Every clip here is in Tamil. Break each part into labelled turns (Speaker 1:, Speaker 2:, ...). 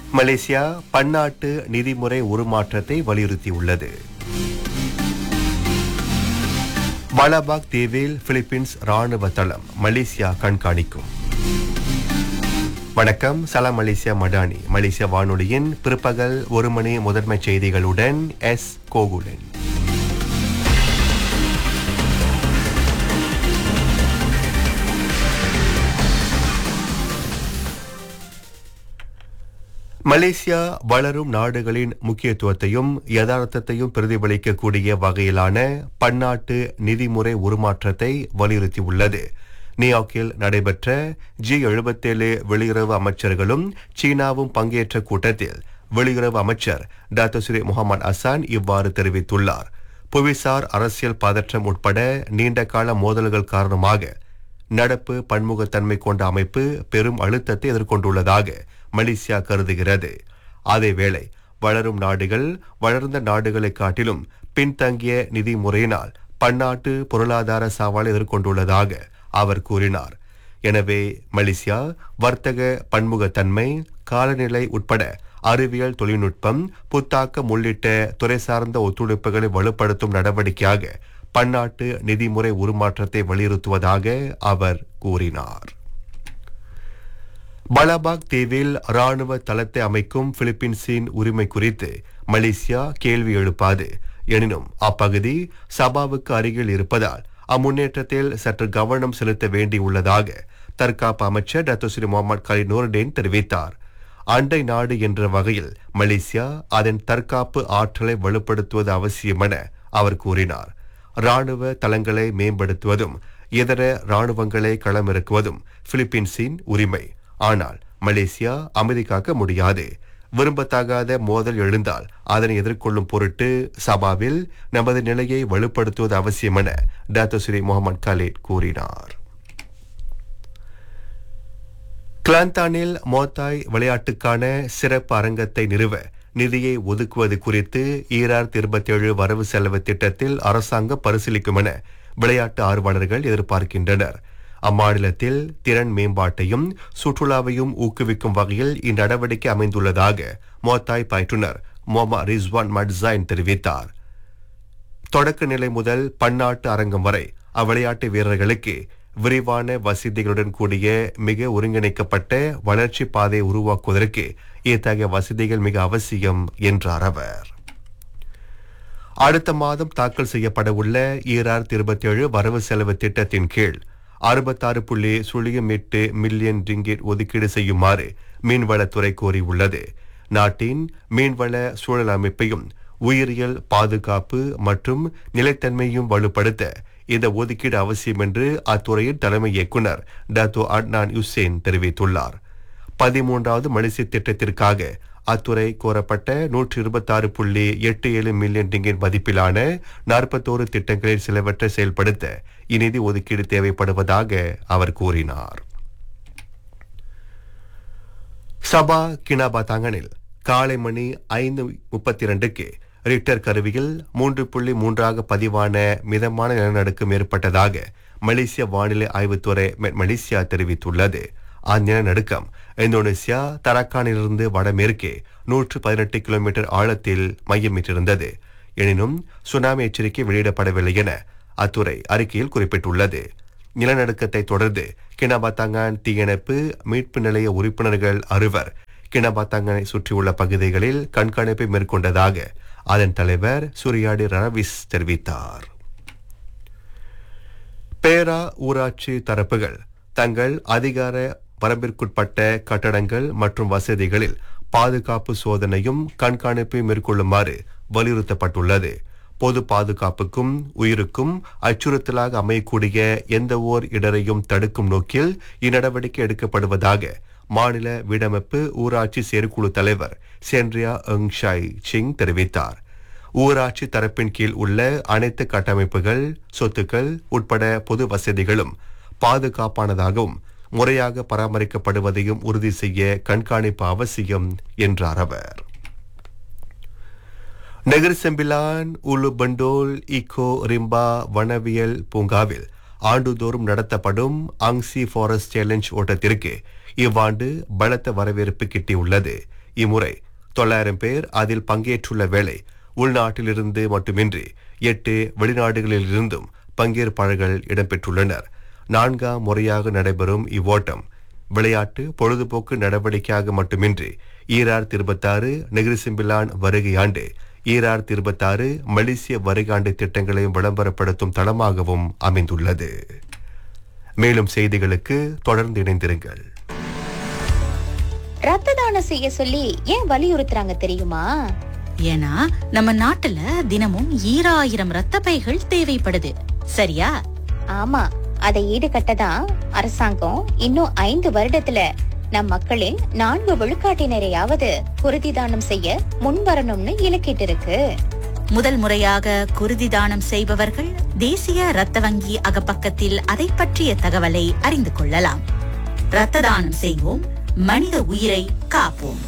Speaker 1: மலேசியா பன்னாட்டு நிதிமுறை உருமாற்றத்தை வலியுறுத்தியுள்ளது. மலபாக் தீவில் பிலிப்பீன்ஸ் ராணுவ தளம் மலேசியா கண்காணிக்கும். வணக்கம், சலாம் மலேசியா மடானி. மலேசியா வானொலியின் பிற்பகல் 1 மணி முதன்மை செய்திகளுடன் எஸ் கோகுலன். மலேசியா வளரும் நாடுகளின் முக்கியத்துவத்தையும் யதார்த்தத்தையும் பிரதிபலிக்கக்கூடிய வகையிலான பன்னாட்டு நிதிமுறை உருமாற்றத்தை வலியுறுத்தியுள்ளது. நியூயார்க்கில் நடைபெற்ற G77 வெளியுறவு அமைச்சர்களும் சீனாவும் பங்கேற்ற கூட்டத்தில் வெளியுறவு அமைச்சர் டாக்டர் ஸ்ரீ முகமது அசான் இவ்வாறு தெரிவித்துள்ளார். புவிசார் அரசியல் பதற்றம் உட்பட நீண்டகால மோதல்கள் காரணமாக நடப்பு பன்முகத்தன்மை கொண்ட அமைப்பு பெரும் அழுத்தத்தை எதிர்கொண்டுள்ளதாக மலேசியா கருதுகிறது. அதேவேளை வளரும் நாடுகள் வளர்ந்த நாடுகளை காட்டிலும் பின்தங்கிய நிதி முறையினால் பன்னாட்டு பொருளாதார சவாலை எதிர்கொண்டுள்ளதாக அவர் கூறினார். எனவே மலேசியா வர்த்தக பன்முகத்தன்மை, காலநிலை உட்பட அறிவியல் தொழில்நுட்பம், புத்தாக்கம் உள்ளிட்ட துறை சார்ந்த ஒத்துழைப்புகளை வலுப்படுத்தும் நடவடிக்கையாக பன்னாட்டு நிதிமுறை உருமாற்றத்தை வலியுறுத்துவதாக அவர் கூறினார். மலபாக் தீவில் ராணுவ தளத்தை அமைக்கும் பிலிப்பீன்ஸின் உரிமை குறித்து மலேசியா கேள்வி எழுப்பாது. எனினும் அப்பகுதி சபாவுக்கு அருகில் இருப்பதால் அம்முன்னேற்றத்தில் சற்று கவனம் செலுத்த வேண்டியுள்ளதாக தற்காப்பு அமைச்சர் டாக்டர் ஸ்ரீ முகமது கலீல் நூருடீன் தெரிவித்தார். அண்டை நாடு என்ற வகையில் மலேசியா அதன் தற்காப்பு ஆற்றலை வலுப்படுத்துவது அவசியம் என அவர் கூறினார். ராணுவ தளங்களை மேம்படுத்துவதும் இதர ராணுவங்களை களமிறக்குவதும் பிலிப்பீன்ஸின் உரிமை. ஆனால் மலேசியா அமைதி காக்க முடியாது. விரும்பத்தகாத மோதல் எழுந்தால் அதனை எதிர்கொள்ளும் பொருட்டு சபாவில் நமது நிலையை வலுப்படுத்துவது அவசியம் என டாக்டர் ஸ்ரீ முகமது கலீல் கூறினார். கிளாந்தானில் மோத்தாய் விளையாட்டுக்கான சிறப்பு அரங்கத்தை நிறுவ நிதியை ஒதுக்குவது குறித்து 2027 வரவு செலவு திட்டத்தில் அரசாங்கம் பரிசீலிக்கும் என விளையாட்டு ஆர்வலர்கள் எதிர்பார்க்கின்றனர். அம்மாநிலத்தில் திறன் மேம்பாட்டையும் சுற்றுலாவையும் ஊக்குவிக்கும் வகையில் இந்நடவடிக்கை அமைந்துள்ளதாக மோத்தாய் பயிற்றுனர் முகமது ரிஸ்வான் மட்சைன் தெரிவித்தார். தொடக்க நிலை முதல் பன்னாட்டு அரங்கம் வரை அவ்விளையாட்டு வீரர்களுக்கு விரிவான வசதிகளுடன் கூடிய மிக ஒருங்கிணைக்கப்பட்ட வளர்ச்சி பாதையை உருவாக்குவதற்கு இத்தகைய வசதிகள் மிக அவசியம் என்றார் அவர். அடுத்த மாதம் தாக்கல் செய்யப்படவுள்ள 2027 வரவு செலவு திட்டத்தின் கீழ் 66.08 மில்லியன் ரிங்கிட் ஒதுக்கீடு செய்யுமாறு மீன்வளத்துறை கோரியுள்ளது. நாட்டின் மீன்வள சூழல் அமைப்பையும் உயிரியல் பாதுகாப்பு மற்றும் நிலைத்தன்மையும் வலுப்படுத்த இந்த ஒதுக்கீடு அவசியம் என்று அத்துறையின் தலைமை இயக்குனர் டாக்டர் அட்னான் யுசேன் தெரிவித்துள்ளார். 13வது மலேசிய திட்டத்திற்காக அத்துறை கோரப்பட்ட 126.87 மில்லியன் ரிங்கிட் மதிப்பிலான 41 திட்டங்களில் சிலவற்றை செயல்படுத்த இந்நிதி ஒதுக்கீடு தேவைப்படுவதாக அவர் கூறினார். சபா கினாபாத்தாங்கனில் காலை மணி 5:32க்கு ரிக்டர் கருவியில் 3.3 பதிவான மிதமான நிலநடுக்கம் ஏற்பட்டதாக மலேசிய வானிலை ஆய்வுத்துறை மலேசியா தெரிவித்துள்ளது. அந்நிலநடுக்கம் இந்தோனேசியா தரக்கானிலிருந்து வடமேற்கே 118 கிலோமீட்டர் ஆழத்தில் மையமிட்டிருந்தது. எனினும் சுனாமி எச்சரிக்கை வெளியிடப்படவில்லை என அத்துறை அறிக்கையில் குறிப்பிட்டுள்ளது. நிலநடுக்கத்தை தொடர்ந்து கினாபாத்தாங்கான் தீயணைப்பு மீட்பு நிலைய உறுப்பினர்கள் 6 கினாபாத்தாங்கனை சுற்றியுள்ள பகுதிகளில் கண்காணிப்பை மேற்கொண்டதாக அதன் தலைவர் சூரியாடி ரவிஸ் தெரிவித்தார். பேரா ஊராட்சி தரப்புகள் தங்கள் அதிகார வரம்பிற்குட்பட்ட கட்டடங்கள் மற்றும் வசதிகளில் பாதுகாப்பு சோதனையும் கண்காணிப்பை மேற்கொள்ளுமாறு வலியுறுத்தப்பட்டுள்ளது. பொது பாதுகாப்புக்கும் உயிருக்கும் அச்சுறுத்தலாக அமையக்கூடிய எந்த ஓர் இடரையும் தடுக்கும் நோக்கில் இந்நடவடிக்கை எடுக்கப்படுவதாக மாநில வீடமைப்பு ஊராட்சி செயற்குழு தலைவர் சென்ரியா எங்ஷாய் சிங் தெரிவித்தார். ஊராட்சி தரப்பின் கீழ் உள்ள அனைத்து கட்டமைப்புகள், சொத்துக்கள் உட்பட பொது வசதிகளும் பாதுகாப்பானதாகவும் முறையாக பராமரிக்கப்படுவதையும் உறுதி செய்ய கண்காணிப்பு அவசியம் என்றார் அவர். நெகிர் செம்பிலான் உலு பண்டோல் ஈகோ ரிம்பா வனவியல் பூங்காவில் ஆண்டுதோறும் நடத்தப்படும் அங்சி ஃபாரஸ்ட் சேலஞ்ச் ஓட்டத்திற்கு இவ்வாண்டு பலத்த வரவேற்பு கிட்டியுள்ளது. இம்முறை 900 பேர் அதில் பங்கேற்றுள்ள வேளை உள்நாட்டிலிருந்து மட்டுமின்றி 8 வெளிநாடுகளிலிருந்தும் பங்கேற்பாளர்கள் இடம்பெற்றுள்ளனர். 4ஆம் முறையாக நடைபெறும் இவ்வோட்டம் விளையாட்டு பொழுதுபோக்கு நடவடிக்கையாக மட்டுமின்றி 2026 நெகிரிசிம்பிலான் வருகை ஆண்டு 2026 மலேசிய வருகாண்டு திட்டங்களையும் விளம்பரப்படுத்தும் தளமாகவும் அமைந்துள்ளது. மேலும் செய்திகளுக்கு தொடர்ந்து இணைந்திருங்கள்.
Speaker 2: ரத்த தானம் செய்ய சொல்லி ஏன் வலியுறுத்துறாங்க தெரியுமா?
Speaker 3: ஏன்னா நம்ம நாட்டுல தினமும் 1000 ரத்த பைகள் தேவைப்படுது. சரியா?
Speaker 2: ஆமா, அதை ஈடுகட்டதான் அரசாங்கம் இன்னும் 5 வருடத்துல நம் மக்களின் 4 விழுக்காட்டினரையாவது குருதி தானம் செய்ய முன்வரணும்னு இலக்கிட்டு இருக்கு.
Speaker 3: முதல் முறையாக குருதி தானம் செய்பவர்கள் தேசிய ரத்த வங்கி அகப்பக்கத்தில் அதை பற்றிய தகவலை அறிந்து கொள்ளலாம். ரத்த தானம் செய்வோம், மனித உயிரை காப்போம்.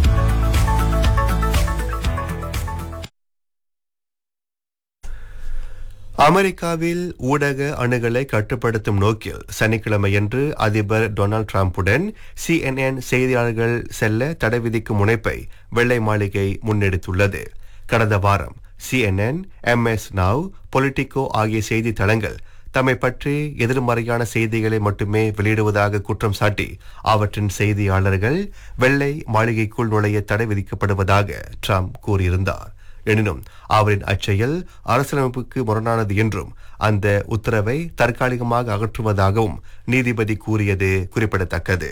Speaker 1: அமெரிக்காவில் ஊடக அணுகலை கட்டுப்படுத்தும் நோக்கில் சனிக்கிழமையன்று அதிபர் டொனால்ட் டிரம்புடன் CNN செய்தியாளர்கள் செல்ல தடை விதிக்கும் முனைப்பை வெள்ளை மாளிகை முன்னெடுத்துள்ளது. கடந்த வாரம் CNN, MS Now, பொலிட்டிகோ ஆகிய செய்தி தளங்கள் தம்மை பற்றி எதிர்மறையான செய்திகளை மட்டுமே வெளியிடுவதாக குற்றம் சாட்டி அவற்றின் செய்தியாளர்கள் வெள்ளை மாளிகைக்குள் நுழைய தடை விதிக்கப்படுவதாக ட்ரம்ப் கூறியிருந்தார். எனினும் அவரின் அச்செயல் அரசியலமைப்புக்கு முரணானது என்றும் அந்த உத்தரவை தற்காலிகமாக அகற்றுவதாகவும் நீதிபதி கூறியது குறிப்பிடத்தக்கது.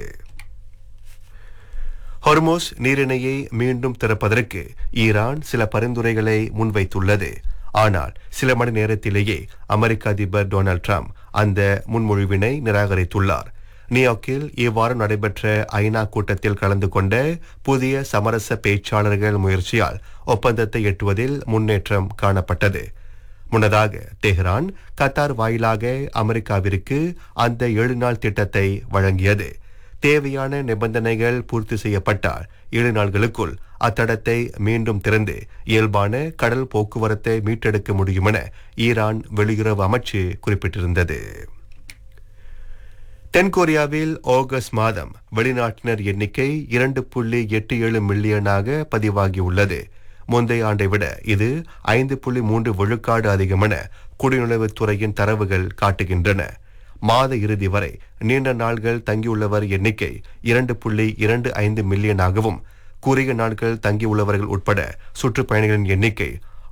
Speaker 1: ஹொர்மோஸ் நீரிணையை மீண்டும் திறப்பதற்கு ஈரான் சில பரிந்துரைகளை முன்வைத்துள்ளது. ஆனால் சில மணி நேரத்திலேயே அமெரிக்க அதிபர் டொனால்ட் ட்ரம்ப் அந்த முன்மொழிவினை நிராகரித்துள்ளார். நியூயார்க்கில் இவ்வாரம் நடைபெற்ற ஐநா கூட்டத்தில் கலந்து கொண்ட புதிய சமரச பேச்சாளர்கள் முயற்சியால் ஒப்பந்தத்தை எட்டுவதில் முன்னேற்றம் காணப்பட்டது. முன்னதாக தெஹ்ரான் கத்தார் வாயிலாக அமெரிக்காவிற்கு அந்த 7 நாள் திட்டத்தை வழங்கியது. தேவையான நிபந்தனைகள் பூர்த்தி செய்யப்பட்டால் 7 நாள்களுக்குள் அத்தடத்தை மீண்டும் திறந்து இயல்பான கடல் போக்குவரத்தை மீட்டெடுக்க முடியும் என ஈரான் வெளியுறவு அமைச்சு குறிப்பிட்டிருந்தது. தென்கொரியாவில் ஆகஸ்ட் மாதம் வெளிநாட்டினர் எண்ணிக்கை 2.87 மில்லியனாக பதிவாகியுள்ளது. முந்தைய ஆண்டை விட இது 5.3 விழுக்காடு அதிகம் என குடிநுழைவுத்துறையின் தரவுகள் காட்டுகின்றன. மாத இறுதி வரை நீண்ட நாள்கள் தங்கியுள்ளவர் எண்ணிக்கை 2.25 மில்லியனாகவும் குறுகிய நாட்கள் தங்கியுள்ளவர்கள் உட்பட சுற்றுப்பயணிகளின் எண்ணிக்கை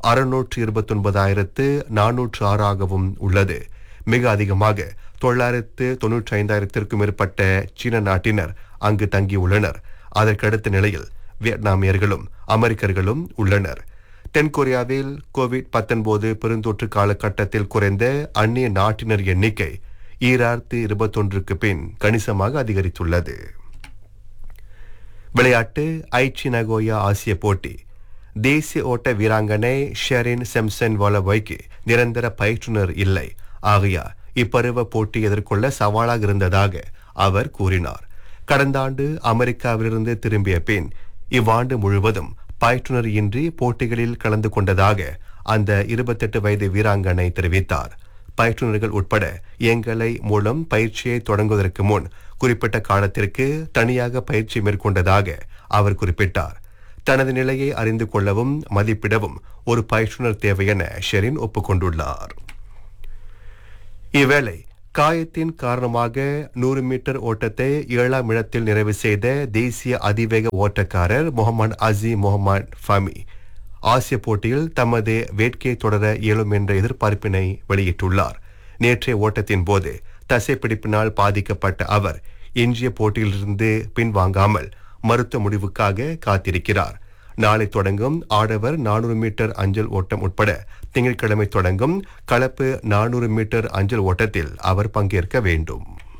Speaker 1: 629,406 ஆகவும் உள்ளது. மிக அதிகமாக 995,000 மேற்பட்ட சீன நாட்டினர் அங்கு தங்கியுள்ளனர். அதற்கடுத்த நிலையில் வியட்நாமியர்களும் அமெரிக்கர்களும் உள்ளனர். தென்கொரியாவில் கோவிட்-19 பெருந்தொற்று காலகட்டத்தில் குறைந்த அந்நிய நாட்டினர் எண்ணிக்கை 2021க்கு பின் கணிசமாக அதிகரித்துள்ளது. விளையாட்டு ஐச்சி நகோயா ஆசிய போட்டி. தேசிய ஓட்ட வீராங்கனை ஷெரின் செம்சன் வாலபாய்க்கு நிரந்தர பயிற்றுனர் இல்லை. ஆகையால் இப்பருவ போட்டி எதிர்கொள்ள சவாலாக இருந்ததாக அவர் கூறினார். கடந்த ஆண்டு அமெரிக்காவிலிருந்து திரும்பிய பின் இவ்வாண்டு முழுவதும் பயிற்றுனர் இன்றி போட்டிகளில் கலந்து கொண்டதாக அந்த 28 வயது வீராங்கனை தெரிவித்தார். பயிற்றுனர்கள் உட்பட எங்களை மூலம் பயிற்சியை தொடங்குவதற்கு முன் குறிப்பிட்ட காலத்திற்கு தனியாக பயிற்சி மேற்கொண்டதாக அவர் குறிப்பிட்டார். தனது நிலையை அறிந்து கொள்ளவும் மதிப்பிடவும் ஒரு பயிற்றுனர் தேவை என ஷெரின் ஒப்புக்கொண்டுள்ளார். இவ்வேளை காயத்தின் காரணமாக 100 மீட்டர் ஓட்டத்தை 7ஆம் இடத்தில் நிறைவு செய்த தேசிய அதிவேக ஓட்டக்காரர் முகமது அசீம் முகமது ஃபமி ஆசிய போட்டியில் தமது வேட்கையை தொடர இயலும் என்ற எதிர்பார்ப்பினை வெளியிட்டுள்ளார். நேற்றைய ஓட்டத்தின் போது தசைப்பிடிப்பினால் பாதிக்கப்பட்ட அவர் எஞ்சிய போட்டியிலிருந்து பின்வாங்காமல் மருத்துவ முடிவுக்காக காத்திருக்கிறார். நாளை தொடங்கும் ஆடவர் 400 மீட்டர் அஞ்சல் ஓட்டம் உட்பட திங்கட்கிழமை தொடங்கும் கலப்பு 400 மீட்டர் அஞ்சல் ஓட்டத்தில் அவர் பங்கேற்க வேண்டும்.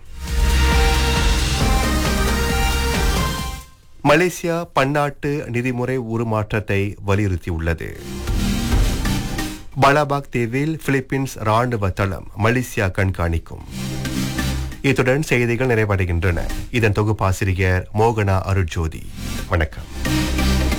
Speaker 1: மலேசியா பன்னாட்டு நிதிமுறை உருமாற்றத்தை வலியுறுத்தியுள்ளது. பலாபாக் தீவில் பிலிப்பீன்ஸ் ராணுவ தளம் மலேசியா கண்காணிக்கும். இத்துடன் செய்திகள் நிறைவடைகின்றன. இதன் தொகுப்பாசிரியர் மோகனா அருட்ஜோதி. வணக்கம்.